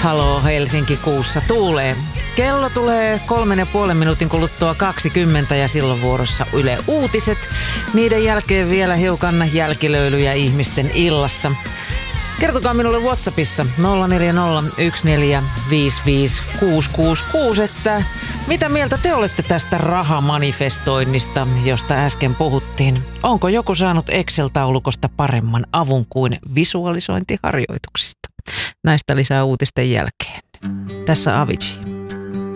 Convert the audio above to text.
Halo Helsinki kuussa tuulee. Kello tulee 3,5 minuutin kuluttua 20 ja silloin vuorossa Yle Uutiset. Niiden jälkeen vielä hiukan jälkilöylyjä ihmisten illassa. Kertokaa minulle WhatsAppissa 0401455666, että mitä mieltä te olette tästä rahamanifestoinnista, josta äsken puhuttiin. Onko joku saanut Excel-taulukosta paremman avun kuin visualisointiharjoituksista? Näistä lisää uutisten jälkeen. Tässä Avicii.